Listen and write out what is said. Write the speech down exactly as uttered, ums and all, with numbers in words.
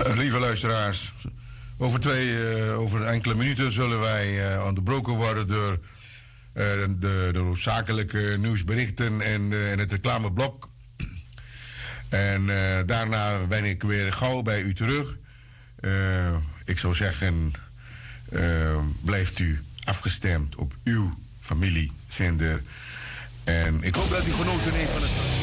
Lieve luisteraars, over, twee, uh, over enkele minuten zullen wij uh, onderbroken worden door uh, de, de noodzakelijke nieuwsberichten en, uh, en het reclameblok. En uh, daarna ben ik weer gauw bij u terug. Uh, ik zou zeggen, uh, blijft u afgestemd op uw familiezender. En ik hoop dat u genoten heeft van het...